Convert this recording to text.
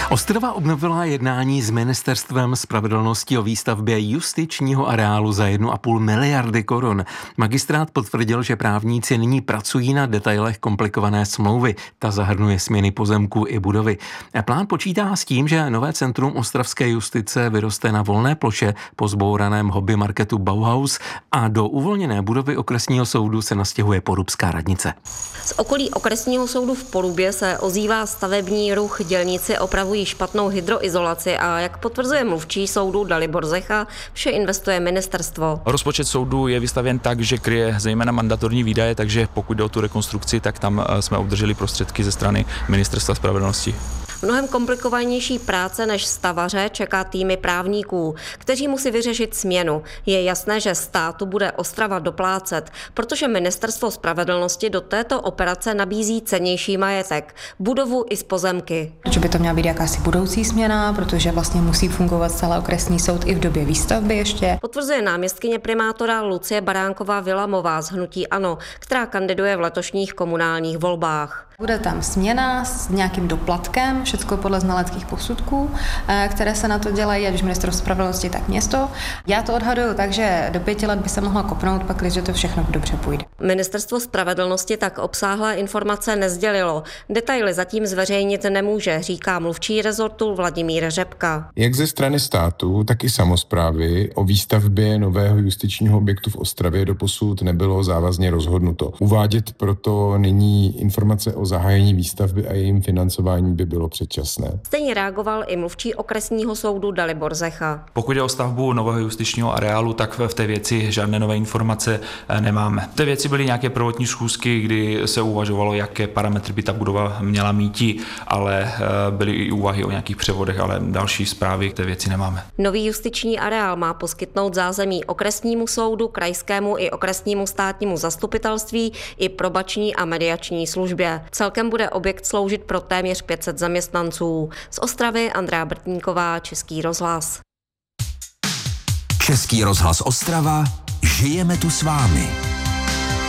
Ostrava obnovila jednání s Ministerstvem spravedlnosti o výstavbě justičního areálu za 1,5 miliardy korun. Magistrát potvrdil, že právníci nyní pracují na detailech komplikované smlouvy. Ta zahrnuje směny pozemků i budovy. Plán počítá s tím, že nové centrum ostravské justice vyroste na volné ploše po zbouraném hobby marketu Bauhaus a do uvolněné budovy okresního soudu se nastěhuje porubská radnice. Z okolí okresního soudu v Porubě se ozývá stavební ruch, dělníci opravují špatnou hydroizolaci a jak potvrzuje mluvčí soudu Dalibor Zecha, vše investuje ministerstvo. Rozpočet soudu je vystavěn tak, že kryje zejména mandatorní výdaje, takže pokud jde o tu rekonstrukci, tak tam jsme obdrželi prostředky ze strany Ministerstva spravedlnosti. Mnohem komplikovanější práce než stavaře čeká týmy právníků, kteří musí vyřešit směnu. Je jasné, že státu bude Ostrava doplácet, protože Ministerstvo spravedlnosti do této operace nabízí cennější majetek, budovu i z pozemky. Že by to měla být jakási budoucí směna, protože vlastně musí fungovat celý okresní soud i v době výstavby ještě. Potvrzuje náměstkyně primátora Lucie Baránková-Vilamová z hnutí ANO, která kandiduje v letošních komunálních volbách. Bude tam směna s nějakým doplatkem, všechno podle znaleckých posudků, které se na to dělají, ať už Ministerstvo spravedlnosti, tak město. Já to odhaduju tak, že do 5 let by se mohla kopnout, pak když to všechno dobře půjde. Ministerstvo spravedlnosti tak obsáhlé informace nesdělilo. Detaily zatím zveřejnit nemůže, říká mluvčí rezortu Vladimír Řepka. Jak ze strany státu, tak i samosprávy o výstavbě nového justičního objektu v Ostravě doposud nebylo závazně rozhodnuto. Uvádět proto nyní informace o zahájení výstavby a jejím financování by bylo předčasné. Stejně reagoval i mluvčí okresního soudu Dalibor Zecha. Pokud jde o stavbu nového justičního areálu, tak v té věci žádné nové informace nemáme. V té věci byly nějaké prvotní schůzky, kdy se uvažovalo, jaké parametry by ta budova měla mít, ale byly i úvahy o nějakých převodech, ale další zprávy k té věci nemáme. Nový justiční areál má poskytnout zázemí okresnímu soudu, krajskému i okresnímu státnímu zastupitelství i probační a mediační službě. Celkem bude objekt sloužit pro téměř 500 zaměstnanců. Z Ostravy Andrea Brtníková, Český rozhlas. Český rozhlas Ostrava, žijeme tu s vámi.